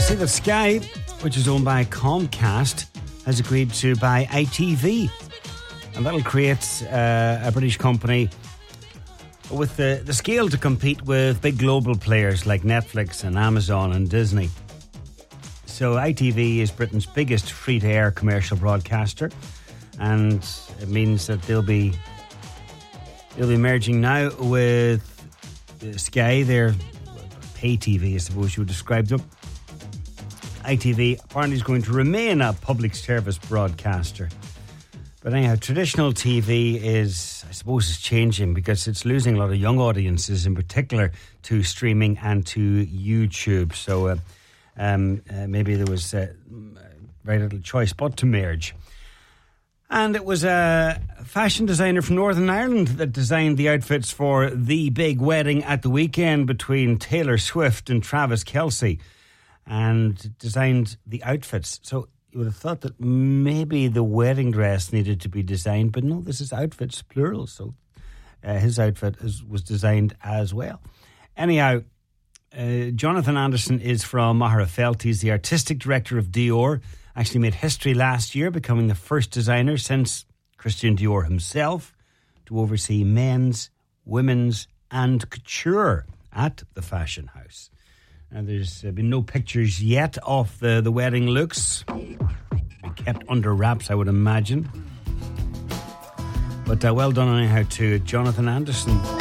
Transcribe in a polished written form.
see that Sky, which is owned by Comcast, has agreed to buy ITV. And that'll create a British company with the scale to compete with big global players like Netflix and Amazon and Disney. So ITV is Britain's biggest free-to-air commercial broadcaster, and it means that they'll be merging now with Sky. Their pay TV, I suppose you would describe them. ITV apparently is going to remain a public service broadcaster. But anyhow, traditional TV is changing because it's losing a lot of young audiences, in particular to streaming and to YouTube. So maybe there was very little choice but to merge. And it was a fashion designer from Northern Ireland that designed the outfits for the big wedding at the weekend between Taylor Swift and Travis Kelce, and designed the outfits. So you would have thought that maybe the wedding dress needed to be designed, but no, this is outfits, plural. So his outfit was designed as well. Anyhow, Jonathan Anderson is from Magherafelt. He's the artistic director of Dior. Actually made history last year, becoming the first designer since Christian Dior himself to oversee men's, women's and couture at the fashion house. Now, there's been no pictures yet of the wedding looks. Been kept under wraps, I would imagine. But well done anyhow to Jonathan Anderson.